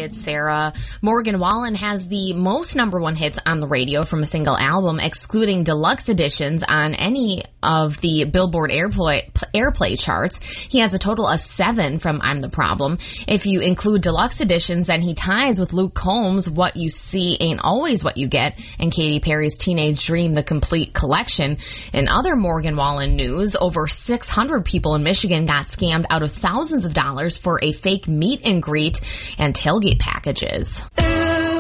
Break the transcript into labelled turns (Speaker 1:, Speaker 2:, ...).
Speaker 1: it's Sarah. Morgan Wallen has the most number one hits on the radio from a single album, excluding deluxe editions on any of the Billboard airplay charts. He has a total of 7 from I'm the Problem. If you include deluxe editions, then he ties with Luke Combs' What You See Ain't Always What You Get and Katy Perry's Teenage Dream, the complete collection. In other Morgan Wallen news, over 600 people in Michigan got scammed out of thousands of dollars for a fake meet and greet and tailgate packages.